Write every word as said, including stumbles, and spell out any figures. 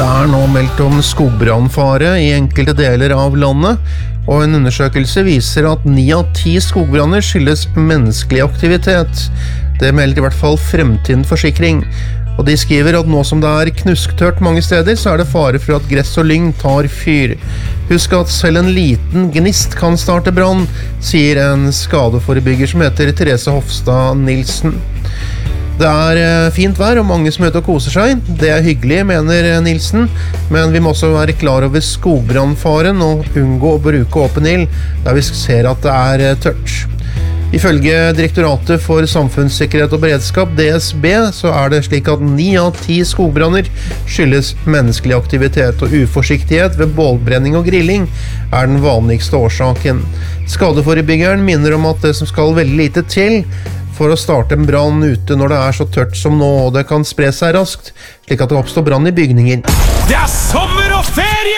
er nå meldt om skogbrannfare i enkelte deler av landet, og en undersøkelse viser at ni av ti skogbranner skyldes menneskelig aktivitet. Det melder i hvert fall Fremtiden Forsikring. Og de skriver at nå som det er knusktørt mange steder, så er det fare for at gress og lyng tar fyr. Husk at selv en liten gnist kan starte brann, sier en skadeforebygger som heter Therese Hofstad Nilsen. Det er fint vær og mange som er ute og koser seg. Det er hyggelig, mener Nilsen, men vi må også være klar over skogbrannfaren og unngå å bruke åpen ild der vi ser at det er tørt. Ifølge Direktoratet for samfunnssikkerhet og beredskap, D S B, så er det slik at ni av ti skogbranner skyldes menneskelig aktivitet, og uforsiktighet ved bålbrenning og grilling er den vanligste årsaken. Skadeforebyggeren minner om at det som skal veldig lite til for å starte en brann ute når det er så tørt som nå, og det kan spre seg raskt, slik at det oppstår brann i bygninger. Det er sommer og ferie!